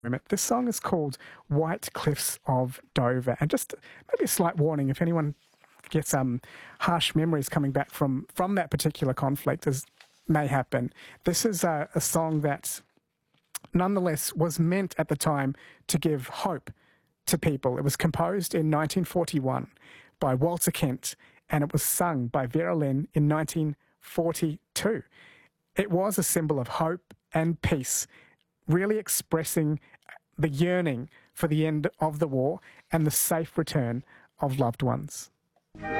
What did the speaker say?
This song is called White Cliffs of Dover. And just maybe a slight warning, if anyone gets harsh memories coming back from that particular conflict, as may happen, this is a song that nonetheless was meant at the time to give hope to people. It was composed in 1941 by Walter Kent, and it was sung by Vera Lynn in 1942. It was a symbol of hope and peace, really expressing the yearning for the end of the war and the safe return of loved ones.